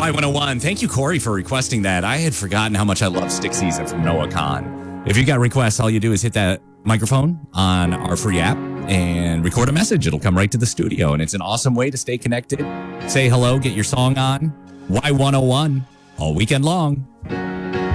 Y101. Thank you, Corey, for requesting that. I had forgotten how much I love Stick Season from Noah Khan. If you got requests, all you do is hit that microphone on our free app and record a message. It'll come right to the studio, and it's an awesome way to stay connected. Say hello, get your song on. Y101 all weekend long.